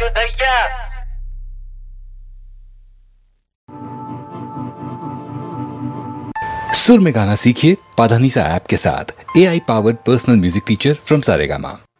दैया। सुर में गाना सीखिए पाधानीसा ऐप के साथ। AI powered personal music teacher from Saregama.